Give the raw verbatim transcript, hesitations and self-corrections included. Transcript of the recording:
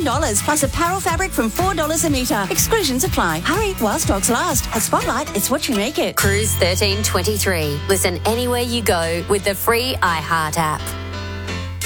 ten dollars plus apparel fabric from four dollars a metre. Exclusions apply. Hurry while stocks last. At Spotlight, it's what you make it. Cruise thirteen twenty-three. Listen anywhere you go with the free iHeart app.